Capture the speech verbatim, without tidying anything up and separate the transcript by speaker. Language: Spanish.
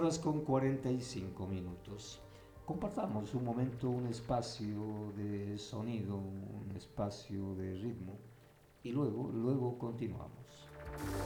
Speaker 1: horas con cuarenta y cinco minutos. Compartamos un momento, un espacio de sonido, un espacio de ritmo y luego, luego continuamos.